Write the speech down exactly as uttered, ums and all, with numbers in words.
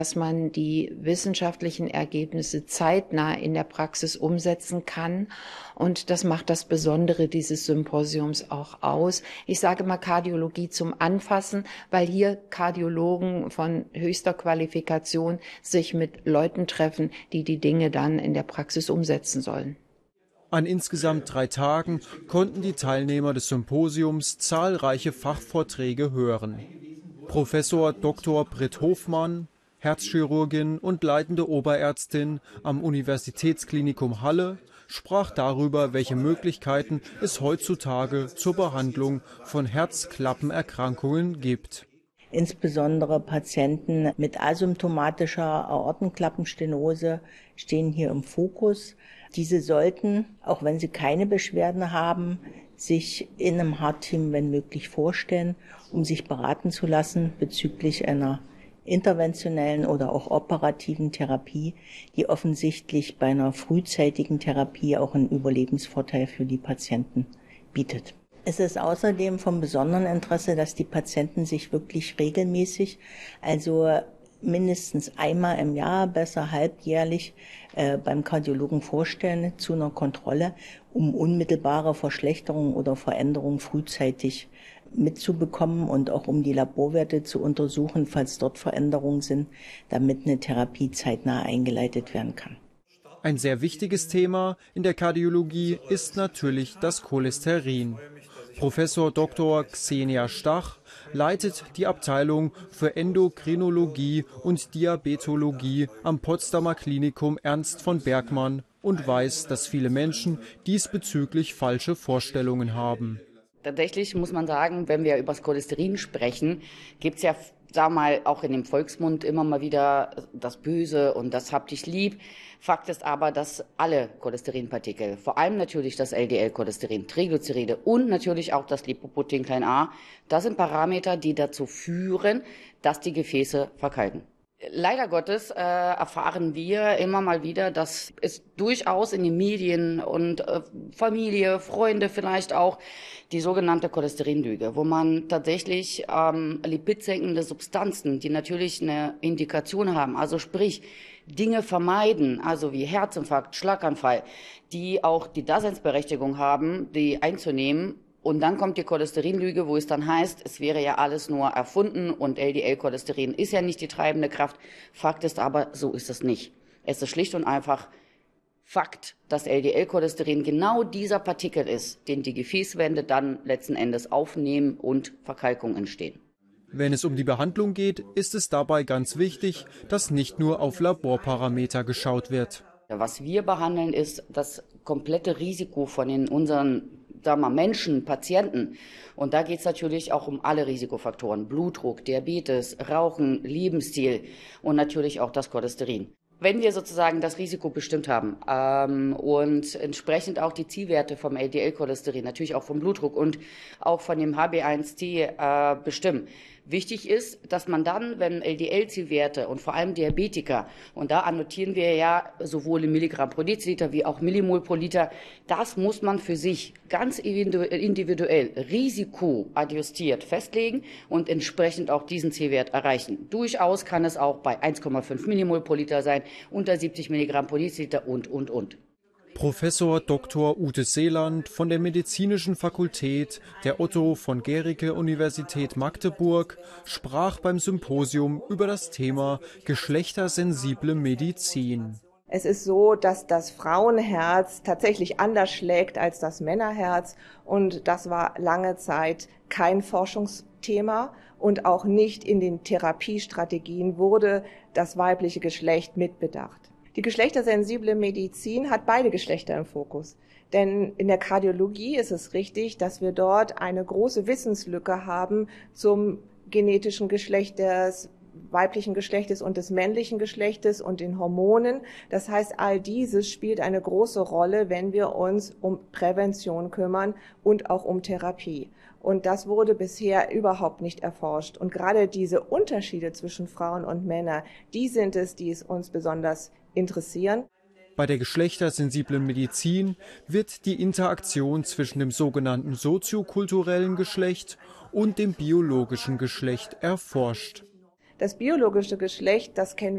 dass man die wissenschaftlichen Ergebnisse zeitnah in der Praxis umsetzen kann. Und das macht das Besondere dieses Symposiums auch aus. Ich sage mal Kardiologie zum Anfassen, weil hier Kardiologen von höchster Qualifikation sich mit Leuten treffen, die die Dinge dann in der Praxis umsetzen sollen. An insgesamt drei Tagen konnten die Teilnehmer des Symposiums zahlreiche Fachvorträge hören. Professor Doktor Britt Hofmann, Herzchirurgin und leitende Oberärztin am Universitätsklinikum Halle, sprach darüber, welche Möglichkeiten es heutzutage zur Behandlung von Herzklappenerkrankungen gibt. Insbesondere Patienten mit asymptomatischer Aortenklappenstenose stehen hier im Fokus. Diese sollten, auch wenn sie keine Beschwerden haben, sich in einem Heart-Team, wenn möglich, vorstellen, um sich beraten zu lassen bezüglich einer interventionellen oder auch operativen Therapie, die offensichtlich bei einer frühzeitigen Therapie auch einen Überlebensvorteil für die Patienten bietet. Es ist außerdem von besonderem Interesse, dass die Patienten sich wirklich regelmäßig, also mindestens einmal im Jahr, besser halbjährlich, äh, beim Kardiologen vorstellen zu einer Kontrolle, um unmittelbare Verschlechterungen oder Veränderungen frühzeitig mitzubekommen und auch um die Laborwerte zu untersuchen, falls dort Veränderungen sind, damit eine Therapie zeitnah eingeleitet werden kann. Ein sehr wichtiges Thema in der Kardiologie ist natürlich das Cholesterin. Professor Doktor Xenia Stach leitet die Abteilung für Endokrinologie und Diabetologie am Potsdamer Klinikum Ernst von Bergmann und weiß, dass viele Menschen diesbezüglich falsche Vorstellungen haben. Tatsächlich muss man sagen, wenn wir über das Cholesterin sprechen, gibt es ja, sagen wir mal, auch in dem Volksmund immer mal wieder das Böse und das hab dich lieb. Fakt ist aber, dass alle Cholesterinpartikel, vor allem natürlich das L D L-Cholesterin, Triglyceride und natürlich auch das Lipoprotein a, das sind Parameter, die dazu führen, dass die Gefäße verkalken. Leider Gottes äh, erfahren wir immer mal wieder, dass es durchaus in den Medien und äh, Familie, Freunde vielleicht auch die sogenannte Cholesterinlüge, wo man tatsächlich ähm, lipidsenkende Substanzen, die natürlich eine Indikation haben, also sprich Dinge vermeiden, also wie Herzinfarkt, Schlaganfall, die auch die Daseinsberechtigung haben, die einzunehmen. Und dann kommt die Cholesterinlüge, wo es dann heißt, es wäre ja alles nur erfunden und L D L-Cholesterin ist ja nicht die treibende Kraft. Fakt ist aber, so ist es nicht. Es ist schlicht und einfach Fakt, dass L D L-Cholesterin genau dieser Partikel ist, den die Gefäßwände dann letzten Endes aufnehmen und Verkalkung entstehen. Wenn es um die Behandlung geht, ist es dabei ganz wichtig, dass nicht nur auf Laborparameter geschaut wird. Was wir behandeln, ist das komplette Risiko von den unseren sagen wir, Menschen, Patienten. Und da geht es natürlich auch um alle Risikofaktoren. Blutdruck, Diabetes, Rauchen, Lebensstil und natürlich auch das Cholesterin. Wenn wir sozusagen das Risiko bestimmt haben ähm, und entsprechend auch die Zielwerte vom L D L-Cholesterin, natürlich auch vom Blutdruck und auch von dem H b A eins C äh, bestimmen. Wichtig ist, dass man dann, wenn L D L-Zielwerte und vor allem Diabetiker, und da annotieren wir ja sowohl in Milligramm pro Deziliter wie auch Millimol pro Liter, das muss man für sich ganz individuell risikoadjustiert festlegen und entsprechend auch diesen Zielwert erreichen. Durchaus kann es auch bei eins Komma fünf Millimol pro Liter sein, unter siebzig Milligramm pro Deziliter und, und, und. Professor Doktor Ute Seeland von der Medizinischen Fakultät der Otto von Guericke Universität Magdeburg sprach beim Symposium über das Thema geschlechtersensible Medizin. Es ist so, dass das Frauenherz tatsächlich anders schlägt als das Männerherz und das war lange Zeit kein Forschungsthema und auch nicht in den Therapiestrategien wurde das weibliche Geschlecht mitbedacht. Die geschlechtersensible Medizin hat beide Geschlechter im Fokus. Denn in der Kardiologie ist es richtig, dass wir dort eine große Wissenslücke haben zum genetischen Geschlecht des weiblichen Geschlechtes und des männlichen Geschlechtes und den Hormonen. Das heißt, all dieses spielt eine große Rolle, wenn wir uns um Prävention kümmern und auch um Therapie. Und das wurde bisher überhaupt nicht erforscht. Und gerade diese Unterschiede zwischen Frauen und Männern, die sind es, die es uns besonders interessieren. Bei der geschlechtersensiblen Medizin wird die Interaktion zwischen dem sogenannten soziokulturellen Geschlecht und dem biologischen Geschlecht erforscht. Das biologische Geschlecht, das kennen wir